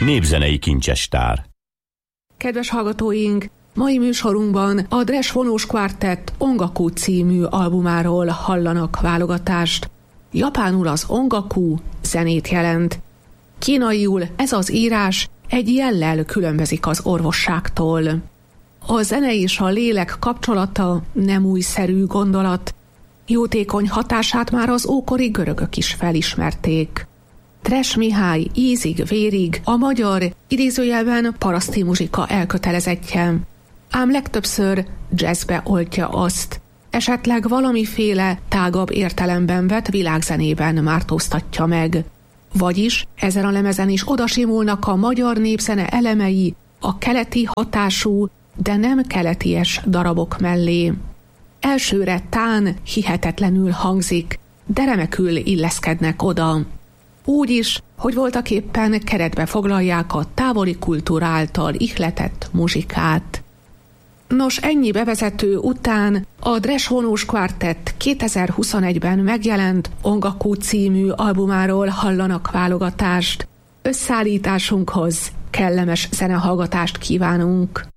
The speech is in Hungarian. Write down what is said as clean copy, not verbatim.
Népzenei kincsestár. Kedves hallgatóink, mai műsorunkban a Dres Vonós Quartet Ongaku című albumáról hallanak válogatást. Japánul az ongaku zenét jelent. Kínaiul ez az írás egy jellel különbözik az orvosságtól. A zene és a lélek kapcsolata nem újszerű gondolat. Jótékony hatását már az ókori görögök is felismerték. Dres Mihály ízig-vérig a magyar, idézőjelben paraszti muzsika elkötelezettje, ám legtöbbször jazzbe oltja azt, esetleg valamiféle tágabb értelemben vett világzenében mártóztatja meg. Vagyis ezen a lemezen is odasimulnak a magyar népzene elemei a keleti hatású, de nem keleties darabok mellé. Elsőre tán hihetetlenül hangzik, de remekül illeszkednek oda. Úgy is, hogy voltaképpen keretbe foglalják a távoli kultúra által ihletett muzsikát. Nos, ennyi bevezető után a Dres Vonós Quartet 2021-ben megjelent Ongaku című albumáról hallanak válogatást. Összeállításunkhoz kellemes zenehallgatást kívánunk!